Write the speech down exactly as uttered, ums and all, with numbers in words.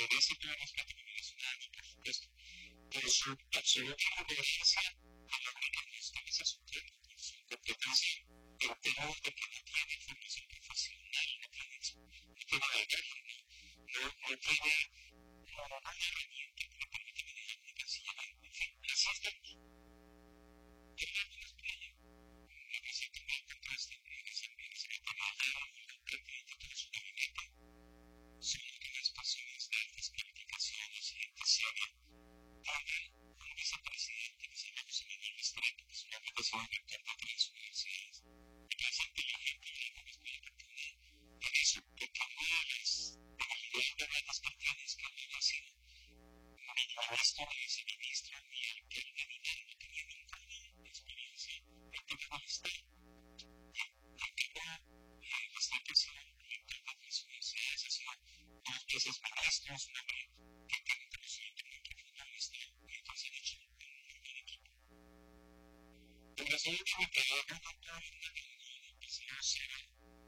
de ese plan es patrimonio nacional, por supuesto, pero su absoluta obediencia a la organización social, su competencia en términos de que no tiene formación profesional, no tiene, no tiene bagaje, no, no tiene una herramienta que le permita manejar una casilla, en fin, así estamos. ¿Qué es lo que nos pide? Lo que sí tengo en contraste en ese ambiente que trabaja prácticamente todo su gabinete son unas personas de altas calificaciones y gente seria, donde un vicepresidente que se llama José Manuel Restrepo, que es una profesora rector de tres universidades, me parece inteligente y algo que estoy oportunidad en eso, porque una de las debilidades de grandes partidos que no ha sido ni la ministra ni viceministra ni alcalde ni nada, no tenía ninguna experiencia en temas del Estado. Aunque no, Restrepo es un rector de tres universidades, ha sido dos veces maestros, un hombre que tiene un conocimiento muy profundo del Estado y entonces ha hecho un muy buen equipo. El presidente me quedó un poco en una reunión, empezó a ser